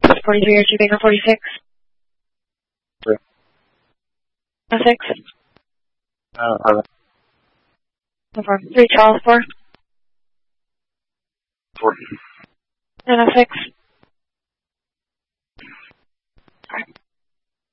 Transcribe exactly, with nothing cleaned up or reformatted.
forty-three or two Baker forty-six. Three. Oh six. Uh, uh, No four. Three Charles four. four. And oh six.